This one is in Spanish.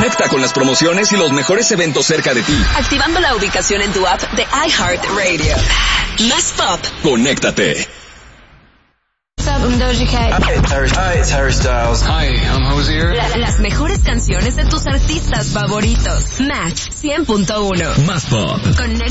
Conecta con las promociones y los mejores eventos cerca de ti. Activando la ubicación en tu app de iHeartRadio. Más pop. Conéctate. What's up, I'm Doja Cat. Hi, it's Harry Styles. Hi, I'm Hozier. Las mejores canciones de tus artistas favoritos. Match 100.1. Más pop. Conecta